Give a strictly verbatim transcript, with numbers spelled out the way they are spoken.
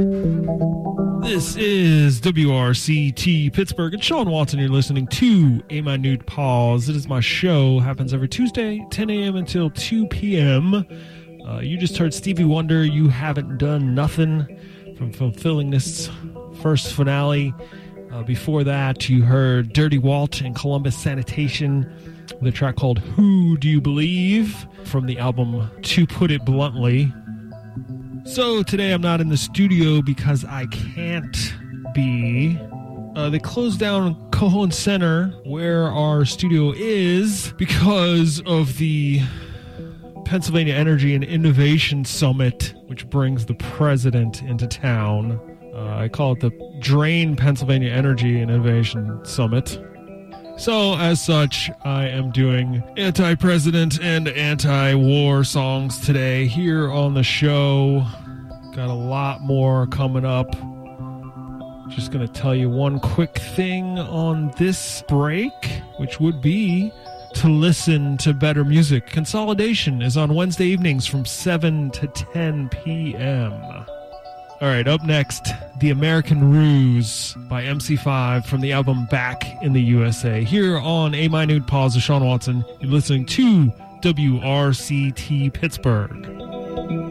This is W R C T Pittsburgh, and Sean Watson. You're listening to A Minute Pause. It is my show. Happens every Tuesday, ten a.m. until two p.m. Uh, you just heard Stevie Wonder, You Haven't Done Nothing, from Fulfilling This first finale. Uh, before that, you heard Dirty Walt and Columbus Sanitation with a track called Who Do You Believe from the album To Put It Bluntly. So today I'm not in the studio because I can't be. Uh, they closed down Cohen Center, where our studio is, because of the Pennsylvania Energy and Innovation Summit, which brings the president into town. Uh, I call it the Drain Pennsylvania Energy and Innovation Summit. So, as such, I am doing anti-president and anti-war songs today here on the show. Got a lot more coming up. Just going to tell you one quick thing on this break, which would be to listen to better music. Consolidation is on Wednesday evenings from seven to ten p.m. All right, up next, The American Ruse by M C five from the album Back in the U S A. Here on A Minute Pause with Sean Watson, you're listening to W R C T Pittsburgh.